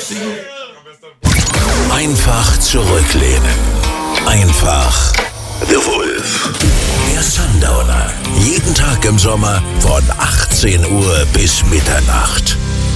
Einfach zurücklehnen. Einfach The Wolf. Der Sundowner. Jeden Tag im Sommer von 18 Uhr bis Mitternacht.